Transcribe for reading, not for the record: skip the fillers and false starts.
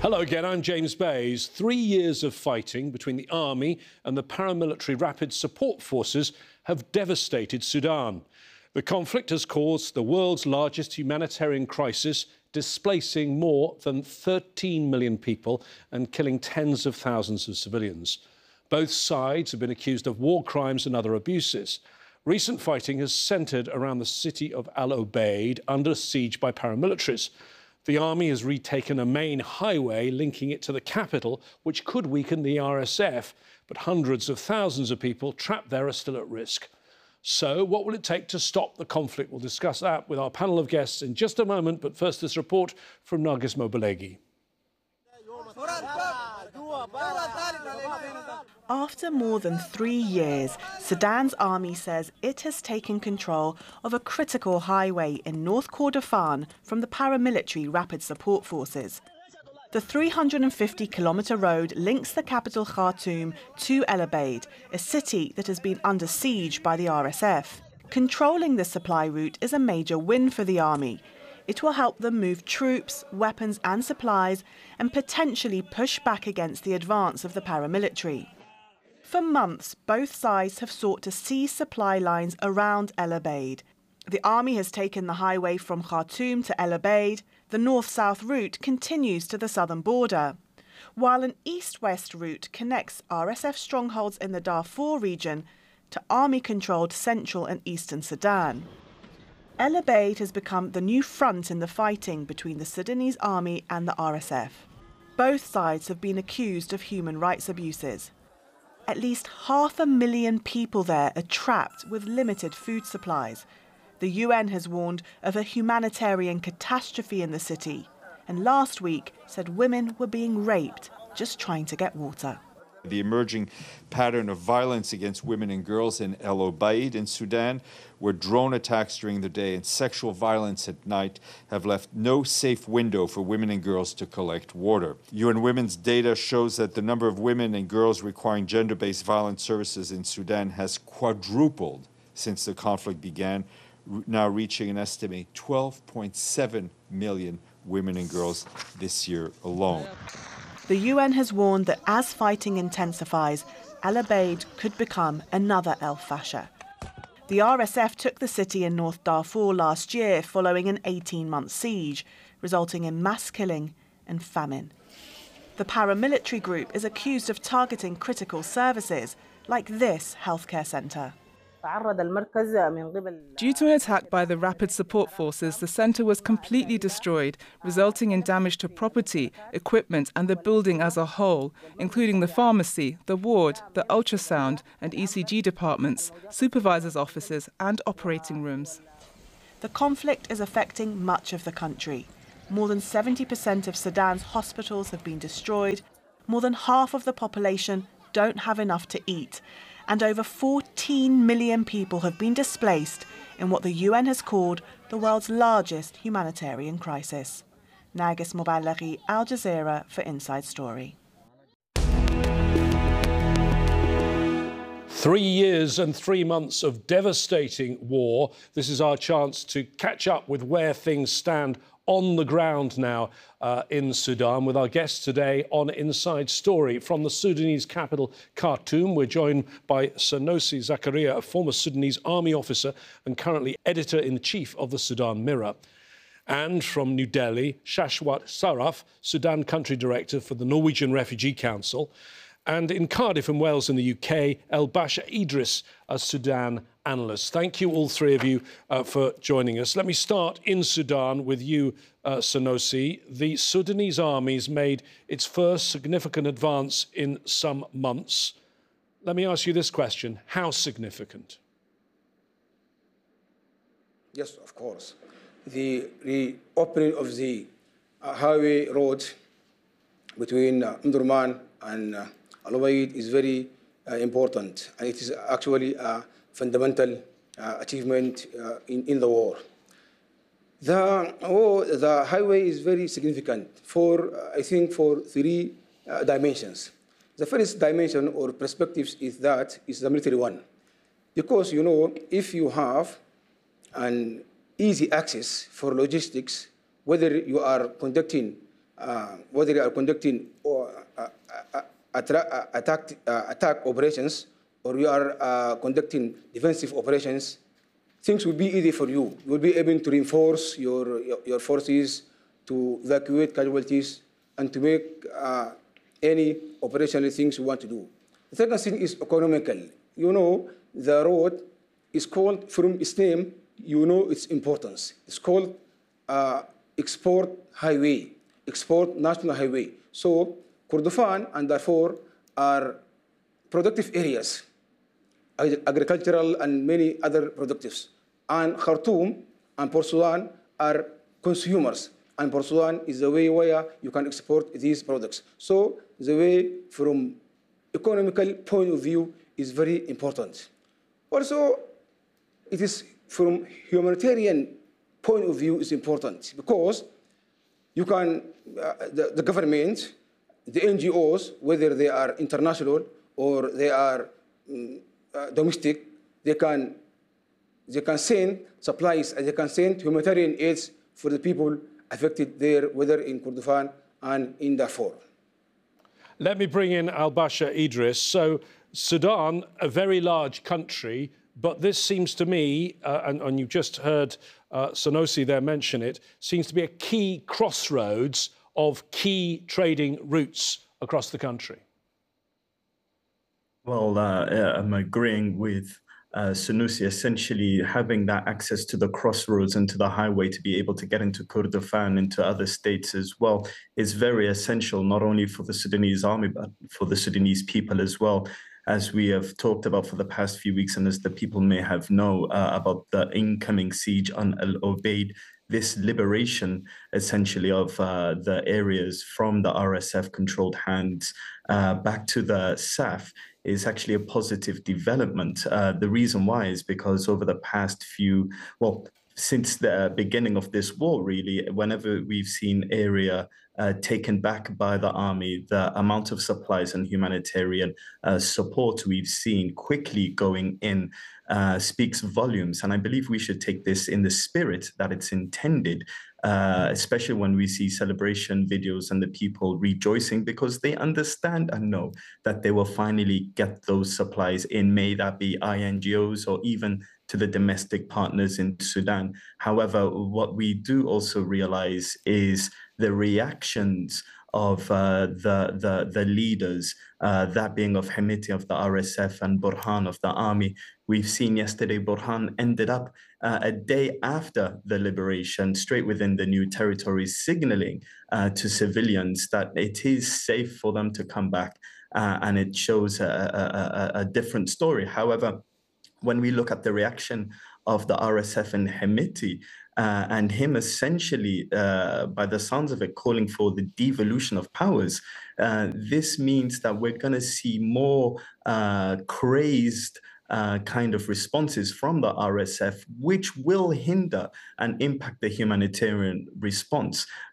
Hello again, I'm James Bays. 3 years of fighting between the army and the paramilitary rapid support forces have devastated Sudan. The conflict has caused the world's largest humanitarian crisis, displacing more than 13 million people and killing tens of thousands of civilians. Both sides have been accused of war crimes and other abuses. Recent fighting has centred around the city of Al Obeid, under siege by paramilitaries. The army has retaken a main highway linking it to the capital, which could weaken the RSF, but hundreds of thousands of people trapped there are still at risk. So what will it take to stop the conflict? We'll discuss that with our panel of guests in just a moment, but first this report from Nargis Mobilegi. After more than 3 years, Sudan's army says it has taken control of a critical highway in North Kordofan from the paramilitary rapid support forces. The 350-kilometre road links the capital Khartoum to El Obeid, a city that has been under siege by the RSF. Controlling the supply route is a major win for the army. It will help them move troops, weapons and supplies and potentially push back against the advance of the paramilitary. For months, both sides have sought to seize supply lines around El Obeid. The army has taken the highway from Khartoum to El Obeid. The north-south route continues to the southern border, while an east-west route connects RSF strongholds in the Darfur region to army-controlled central and eastern Sudan. El Obeid has become the new front in the fighting between the Sudanese army and the RSF. Both sides have been accused of human rights abuses. At least 500,000 people there are trapped with limited food supplies. The UN has warned of a humanitarian catastrophe in the city, and last week said women were being raped just trying to get water. The emerging pattern of violence against women and girls in El Obeid in Sudan, where drone attacks during the day and sexual violence at night have left no safe window for women and girls to collect water. UN Women's data shows that the number of women and girls requiring gender-based violence services in Sudan has quadrupled since the conflict began, now reaching an estimated 12.7 million women and girls this year alone. The UN has warned that as fighting intensifies, El Obeid could become another El Fasher. The RSF took the city in North Darfur last year following an 18-month siege, resulting in mass killing and famine. The paramilitary group is accused of targeting critical services, like this healthcare centre. Due to an attack by the Rapid Support Forces, the centre was completely destroyed, resulting in damage to property, equipment and the building as a whole, including the pharmacy, the ward, the ultrasound and ECG departments, supervisors' offices and operating rooms. The conflict is affecting much of the country. More than 70% of Sudan's hospitals have been destroyed. More than half of the population don't have enough to eat. And over 14 million people have been displaced in what the UN has called the world's largest humanitarian crisis. Nargis Mobilegi, Al Jazeera for Inside Story. 3 years and 3 months of devastating war. This is our chance to catch up with where things stand on the ground now in Sudan with our guests today on Inside Story. From the Sudanese capital, Khartoum, we're joined by Sanusi Zakaria, a former Sudanese army officer and currently editor-in-chief of the Sudan Mirror. And from New Delhi, Shashwat Saraf, Sudan country director for the Norwegian Refugee Council. And in Cardiff in Wales in the UK, El Basha Idris, a Sudan analyst. Thank you, all three of you, for joining us. Let me start in Sudan with you, Sanusi. The Sudanese army's made its first significant advance in some months. Let me ask you this question. How significant? Yes, of course. The reopening of the highway road between Omdurman and Al Obeid is very important, and it is actually a fundamental achievement in the war. The highway is very significant I think, for three dimensions. The first dimension or perspective is the military one. Because, you know, if you have an easy access for logistics, whether you are conducting whether they are conducting attack operations or you are conducting defensive operations, things will be easy for you. You will be able to reinforce your forces, to evacuate casualties, and to make any operational things you want to do. The second thing is economical. You know, the road is called, from its name, you know its importance. It's called export highway, export national highway. So Kordofan and Darfur are productive areas, agricultural and many other productives. And Khartoum and Port Sudan are consumers. And Port Sudan is the way where you can export these products. So the way from economical point of view is very important. Also, it is from humanitarian point of view is important because you can, the government, the NGOs, whether they are international or they are domestic, they can send supplies and they can send humanitarian aids for the people affected there, whether in Kordofan and in Darfur. Let me bring in Al-Bashir Idris. So Sudan, a very large country, but this seems to me, and you just heard Sanusi there mention it, seems to be a key crossroads of key trading routes across the country. Well, I'm agreeing with Sanusi. Essentially, having that access to the crossroads and to the highway to be able to get into Kordofan, into other states as well, is very essential, not only for the Sudanese army, but for the Sudanese people as well. As we have talked about for the past few weeks, and as the people may have known about the incoming siege on Al Obeid, this liberation essentially of the areas from the RSF-controlled hands back to the SAF is actually a positive development. The reason why is because over the past few, well, since the beginning of this war, really, whenever we've seen area taken back by the army, the amount of supplies and humanitarian support we've seen quickly going in speaks volumes. And I believe we should take this in the spirit that it's intended, especially when we see celebration videos and the people rejoicing because they understand and know that they will finally get those supplies in, may that be INGOs or even to the domestic partners in Sudan. However, what we do also realize is the reactions of the leaders, that being of Hemeti of the RSF and Burhan of the army. We've seen yesterday Burhan ended up a day after the liberation, straight within the new territories, signaling to civilians that it is safe for them to come back. And it shows a different story. However, when we look at the reaction of the RSF and Hemeti, and him essentially, by the sounds of it, calling for the devolution of powers, this means that we're going to see more crazed kind of responses from the RSF, which will hinder and impact the humanitarian response.